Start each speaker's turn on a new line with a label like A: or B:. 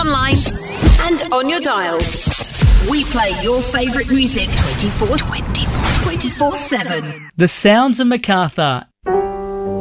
A: online and on your dials. We play your favourite music 24/7.
B: The Sounds of Macarthur